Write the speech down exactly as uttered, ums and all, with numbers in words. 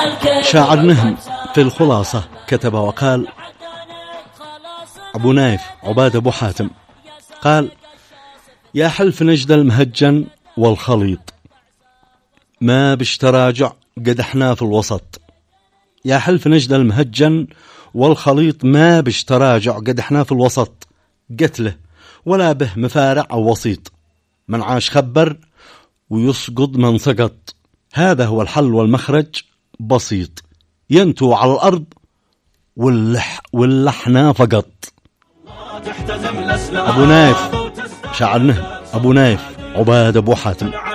شاعر نهم في الخلاصة كتب وقال أبو نايف عبادة أبو حاتم قال: يا حلف نجد المهجن والخليط ما بشتراجع قد احنا في الوسط. يا حلف نجد المهجن والخليط ما بشتراجع قد احنا في الوسط. قتله ولا به مفارع أو وسيط، من عاش خبر ويسقط من سقط. هذا هو الحل والمخرج بسيط، ينتو على الأرض واللح واللحنا فقط. أبو نايف شاعر نهم أبو نايف عبادة أبو حاتم.